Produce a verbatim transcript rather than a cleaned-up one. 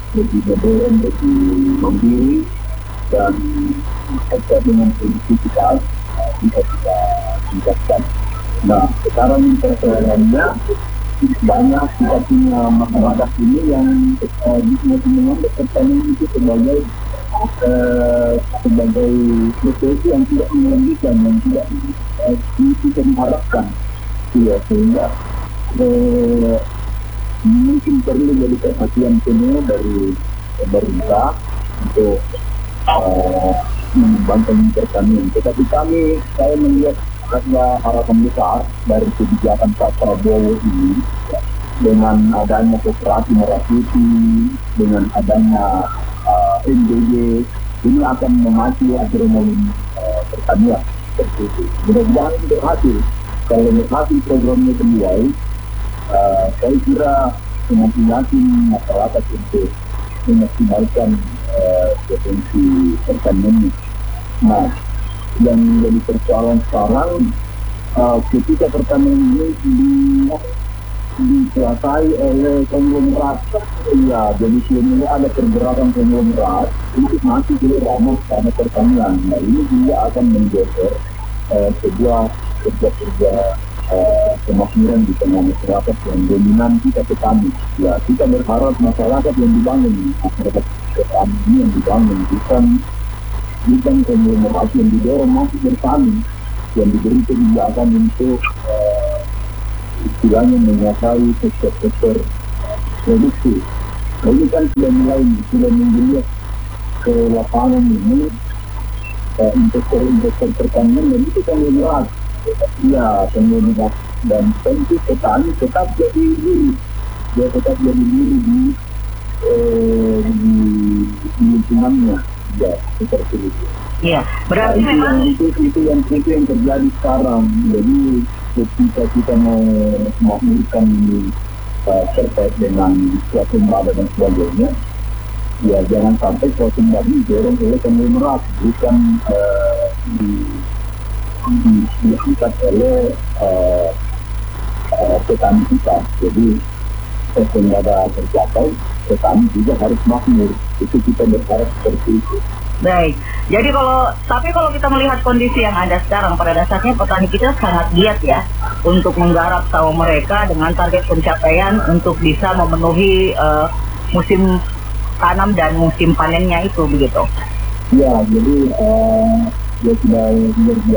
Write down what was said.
lebih modern, lebih mandiri, dan sektor dengan produktivitas uh, bisa kita tingkatkan. Nah, sekarang persoalannya banyak kita punya masyarakat ini yang uh, menganggap pertanian itu sebagai uh, sebagai sesuatu yang tidak menjanjikan, yang tidak uh, kita diharapkan. Ya, sehingga uh, mungkin perlu jadi perhatian penuh dari pemerintah untuk uh, mengembangkan pertanian. Tetapi kami, saya melihat ada harapan besar dari kebijakan Pak Prabowo ini, ya, dengan adanya koperasi merah putih, dengan adanya uh, M D G, ini akan memacu adrenalin uh, pertanian seperti itu. Mudah-mudahan itu berhasil. Kalau berhasil programnya dimulai, uh, saya kira semakin yakin masyarakat untuk memaksimalkan uh, potensi pertanian. Nah, yang menjadi persoalan sekarang, uh, ketika pertanian ini di, dikuasai oleh konglomerat, ya, jadi sebenarnya ada pergerakan konglomerat untuk masuk ke ranah ranah pertanian. Nah, ini juga akan menggeser uh, sebuah kerja-kerja uh, kemakmuran di tengah masyarakat yang dominan kita petani. Ya, kita berharap masyarakat yang dibangun, masyarakat petani ini yang dibangun, bukan bukan konglomerat yang didorong masuk bertani, yang diberi kebijakan untuk uh, istilahnya menguasai sektor-sektor produksi. Nah, ini kan sudah mulai, sudah menggeliat ke lapangan ini, uh, investor-investor pertanian, dan itu konglomerat. Ya, konglomerat, dan tentu petani tetap jadi diri, dia tetap jadi diri di, uh, di, di lingkungannya. Ya, seperti itu. Iya, berarti nah, memang itu, itu, itu yang itu yang terjadi sekarang. Jadi ketika kita mau memakmurkan uh, terkait dengan swasembada dan sebagainya, ya jangan sampai swasembada didorong oleh konglomerat, bukan uh, di, di, diangkat oleh uh, uh, petani kita. Jadi swasembada tercapai, petani juga harus makmur. Itu kita berharap seperti itu. baik. Jadi kalau tapi kalau kita melihat kondisi yang ada sekarang, pada dasarnya petani kita sangat giat ya untuk menggarap sawah mereka dengan target pencapaian untuk bisa memenuhi uh, musim tanam dan musim panennya itu, begitu. Ya, jadi uh, dia sudah luar